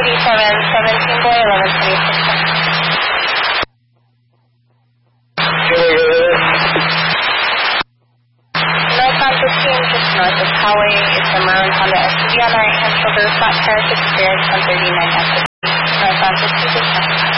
3717 boy, 1126. Northbound 15, just north of Poway. It's a maroon Honda SUV on the right-hand shoulder, flat tires, experience 139 exit. Northbound 15, just north.